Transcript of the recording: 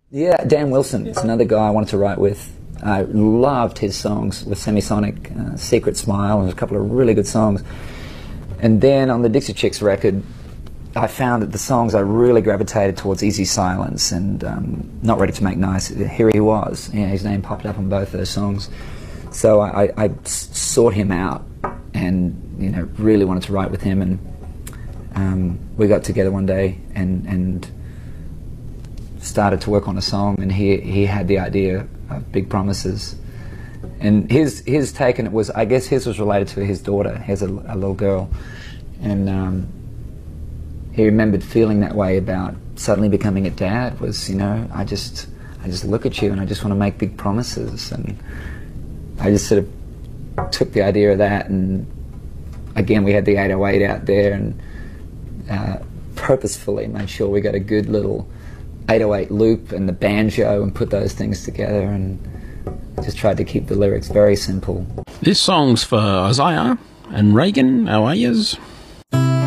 Yeah, Dan Wilson is another guy I wanted to write with. I loved his songs with Semisonic, Secret Smile, and a couple of really good songs. And then on the Dixie Chicks record, I found that the songs I really gravitated towards Easy Silence and Not Ready to Make Nice. Here he was. Yeah, his name popped up on both those songs. So I sought him out and really wanted to write with him. And we got together one day and started to work on a song. And he had the idea of Big Promises. And his take on it was, I guess his was related to his daughter. He has a little girl. And he remembered feeling that way about suddenly becoming a dad. Was, I just look at you and I just want to make big promises. And I just sort of took the idea of that, and again we had the 808 out there, and purposefully made sure we got a good little 808 loop and the banjo and put those things together, and just tried to keep the lyrics very simple. This song's for Isaiah and Reagan, our ayahs.